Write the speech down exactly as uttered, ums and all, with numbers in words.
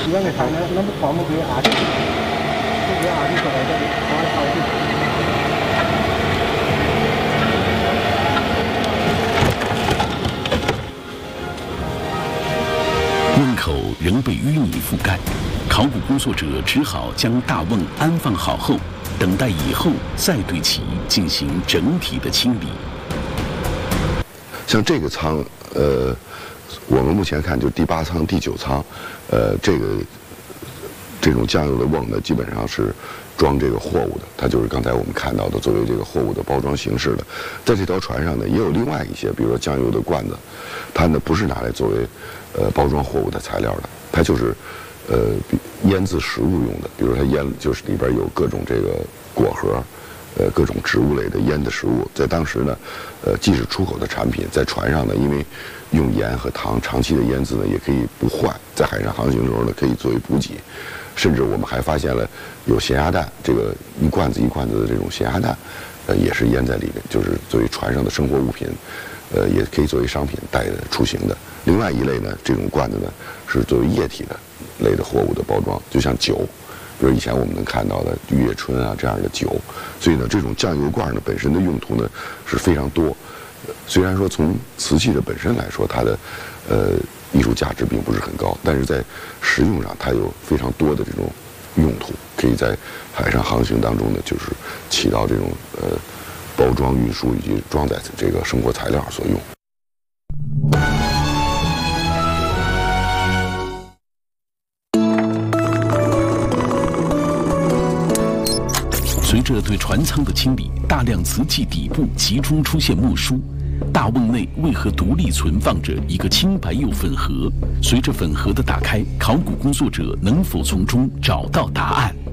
主要你看那那么放不给二十，不给二十出来这里，好好的。 瓮口仍被淤泥覆盖，考古工作者只好将大瓮安放好后，等待以后再对其进行整体的清理。 像这个仓，呃，我们目前看就第八仓、第九仓，呃，这个这种酱油的瓮呢，基本上是装这个货物的，它就是刚才我们看到的作为这个货物的包装形式的。在这条船上呢，也有另外一些，比如说酱油的罐子，它呢不是拿来作为呃包装货物的材料的，它就是呃腌制食物用的，比如它腌就是里边有各种这个果核。 呃，各种植物类的腌的食物，在当时呢，呃，既是出口的产品，在船上呢，因为用盐和糖长期的腌制呢，也可以不坏，在海上航行的时候呢，可以作为补给。甚至我们还发现了有咸鸭蛋，这个一罐子一罐子的这种咸鸭蛋，呃，也是腌在里面，就是作为船上的生活物品，呃，也可以作为商品带着出行的。另外一类呢，这种罐子呢，是作为液体的类的货物的包装，就像酒。 比如以前我们能看到的玉叶春啊这样的酒，所以呢，这种酱油罐呢本身的用途呢是非常多。虽然说从瓷器的本身来说，它的呃艺术价值并不是很高，但是在实用上它有非常多的这种用途，可以在海上航行当中呢，就是起到这种呃包装、运输以及装载这个生活材料所用。 随着对船舱的清理，大量瓷器底部集中出现墨疏。大瓮内为何独立存放着一个青白釉粉盒？随着粉盒的打开，考古工作者能否从中找到答案？